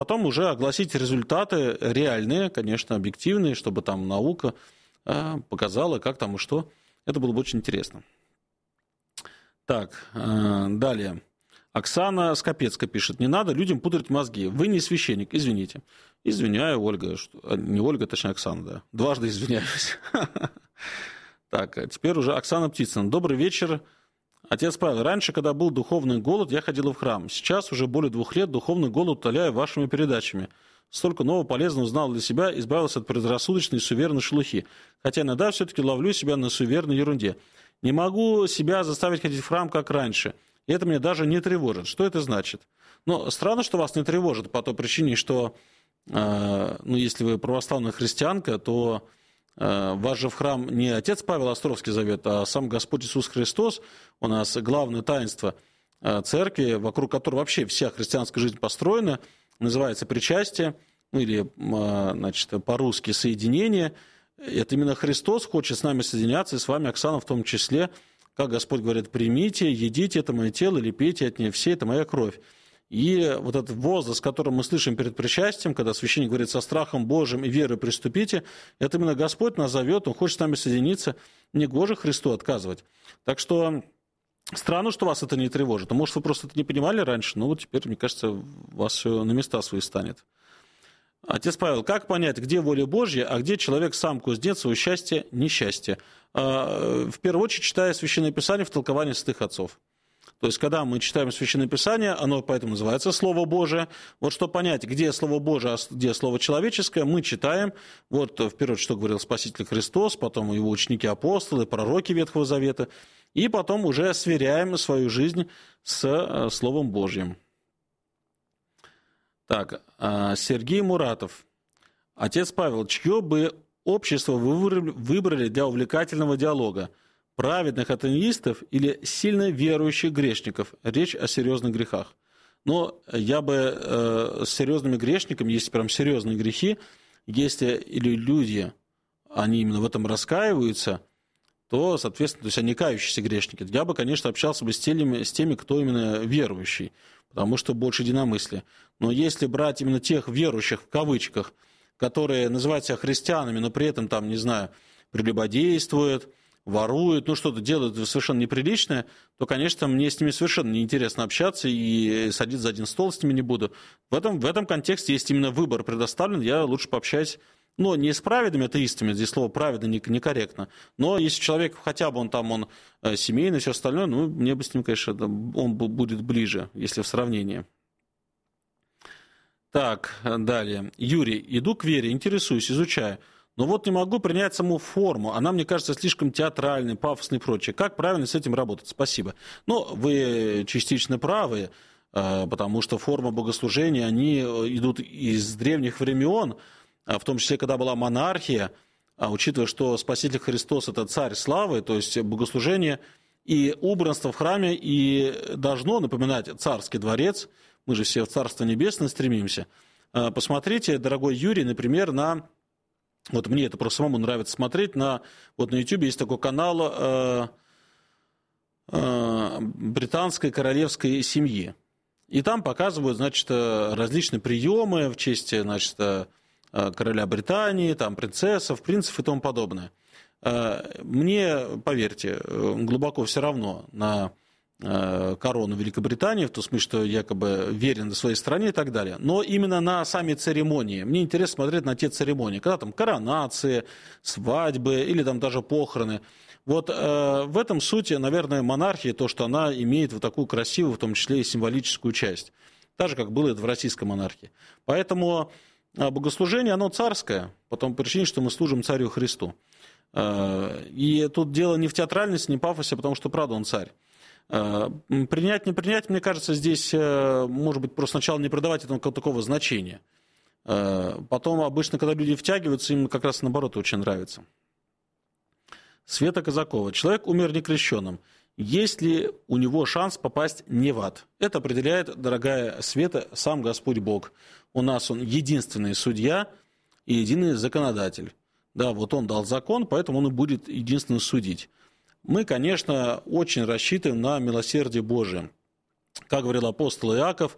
потом уже огласить результаты реальные, конечно, объективные, чтобы там наука показала, как там и что. Это было бы очень интересно. Так, далее. Оксана Скопецкая пишет: не надо людям пудрить мозги. Вы не священник, извините. Извиняю, Ольга. Не Ольга, точнее, Оксана, да. Дважды извиняюсь. Так, а теперь уже Оксана Птицына. Добрый вечер. Отец Павел, раньше, когда был духовный голод, я ходила в храм. Сейчас уже более 2 лет духовный голод утоляю вашими передачами. Столько нового полезного узнал для себя, избавился от предрассудочной и суеверной шелухи. Хотя иногда все-таки ловлю себя на суеверной ерунде. Не могу себя заставить ходить в храм, как раньше. И это меня даже не тревожит. Что это значит? Но странно, что вас не тревожит по той причине, что если вы православная христианка, то вас же в храм не отец Павел Островский зовет, а сам Господь Иисус Христос. У нас главное таинство церкви, вокруг которого вообще вся христианская жизнь построена, называется причастие, или, по-русски соединение. Это именно Христос хочет с нами соединяться, и с вами, Оксана, в том числе. Как Господь говорит: примите, едите, это мое тело, или пейте от нее все, это моя кровь. И вот этот возглас, который мы слышим перед причастием, когда священник говорит: со страхом Божьим и верой приступите, это именно Господь нас зовет, Он хочет с нами соединиться, негоже Христу отказывать. Так что странно, что вас это не тревожит. А может, вы просто это не понимали раньше, но вот теперь, мне кажется, у вас все на места свои станет. Отец Павел, как понять, где воля Божья, а где человек сам кузнец своего счастья, несчастья? В первую очередь, читая Священное Писание в толковании святых отцов. То есть, когда мы читаем Священное Писание, оно поэтому называется Слово Божие. Вот чтобы понять, где Слово Божие, а где Слово человеческое, мы читаем, вот в первую очередь, что говорил Спаситель Христос, потом его ученики-апостолы, пророки Ветхого Завета, и потом уже сверяем свою жизнь с Словом Божьим. Так, Сергей Муратов. Отец Павел, чье бы общество вы выбрали для увлекательного диалога? Праведных атеистов или сильно верующих грешников? Речь о серьезных грехах. Но я бы с серьезными грешниками, если прям серьезные грехи, если или люди, они именно в этом раскаиваются, то, соответственно, то есть они кающиеся грешники, я бы, конечно, общался бы с теми, кто именно верующий, потому что больше единомыслия. Но если брать именно тех верующих, в кавычках, которые называют себя христианами, но при этом, там, не знаю, прелюбодействуют, воруют, что-то делают совершенно неприличное, то, конечно, мне с ними совершенно неинтересно общаться и садиться за один стол с ними не буду. В этом контексте есть именно выбор предоставлен, я лучше пообщаюсь, но не с праведными атеистами, здесь слово «праведно» некорректно, но если человек хотя бы он семейный, все остальное, мне бы с ним, конечно, он будет ближе, если в сравнении. Так, далее. Юрий, иду к вере, интересуюсь, изучаю. Но вот не могу принять саму форму. Она, мне кажется, слишком театральной, пафосной и прочее. Как правильно с этим работать? Спасибо. Вы частично правы, потому что формы богослужения, они идут из древних времен, в том числе, когда была монархия, учитывая, что Спаситель Христос – это царь славы, то есть богослужение и убранство в храме и должно напоминать царский дворец. Мы же все в Царство Небесное стремимся. Посмотрите, дорогой Юрий, например, вот мне это просто самому нравится смотреть, вот на YouTube есть такой канал британской королевской семьи. И там показывают, различные приемы в честь, короля Британии, принцессов, принцев и тому подобное. Мне, поверьте, глубоко все равно на корону Великобритании, в том смысле, что якобы верен своей стране и так далее. Но именно на сами церемонии. Мне интересно смотреть на те церемонии, когда коронации, свадьбы или даже похороны. Вот в этом сути, наверное, монархии, то, что она имеет вот такую красивую, в том числе и символическую часть. Так же, как было это в российской монархии. Поэтому богослужение, оно царское, по той причине, что мы служим царю Христу. И тут дело не в театральности, не в пафосе, потому что, правда, он царь. Принять, не принять, мне кажется, здесь, может быть, просто сначала не придавать этому такого значения. Потом, обычно, когда люди втягиваются, им как раз наоборот очень нравится. Света Казакова. Человек умер некрещенным. Есть ли у него шанс попасть не в ад? Это определяет, дорогая Света, сам Господь Бог. У нас Он единственный судья и единый законодатель. Да, вот Он дал закон, поэтому Он и будет единственным судить. Мы, конечно, очень рассчитываем на милосердие Божие. Как говорил апостол Иаков,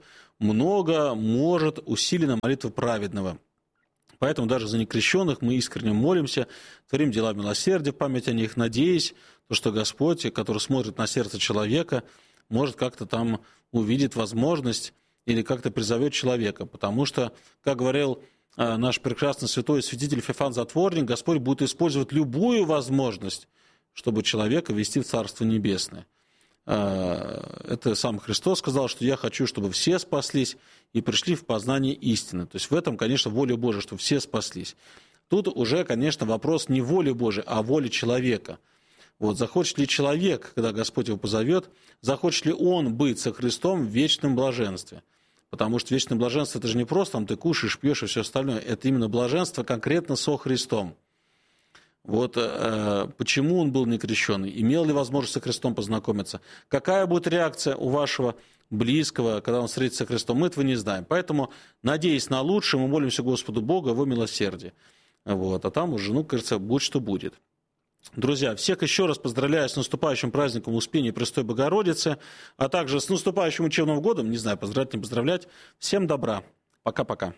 много может усилена молитва праведного. Поэтому даже за некрещенных мы искренне молимся, творим дела милосердия в память о них, надеясь, что Господь, который смотрит на сердце человека, может как-то там увидит возможность или как-то призовет человека. Потому что, как говорил наш прекрасный святой святитель Феофан Затворник, Господь будет использовать любую возможность, чтобы человека ввести в Царство Небесное. Это сам Христос сказал, что я хочу, чтобы все спаслись и пришли в познание истины. То есть в этом, конечно, воля Божия, чтобы все спаслись. Тут уже, конечно, вопрос не воли Божией, а воли человека. Вот, захочет ли человек, когда Господь его позовет, захочет ли он быть со Христом в вечном блаженстве? Потому что вечное блаженство – это же не просто там, ты кушаешь, пьешь и все остальное. Это именно блаженство конкретно со Христом. Вот почему он был некрещенный, имел ли возможность со Христом познакомиться, какая будет реакция у вашего близкого, когда он встретится со Христом, мы этого не знаем. Поэтому, надеясь на лучшее, мы молимся Господу Богу о его милосердии. Вот, а там уже, кажется, будет что будет. Друзья, всех еще раз поздравляю с наступающим праздником Успения Престой Богородицы, а также с наступающим учебным годом, не знаю, поздравлять, не поздравлять. Всем добра. Пока-пока.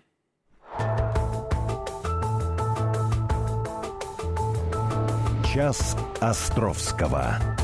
Час Островского.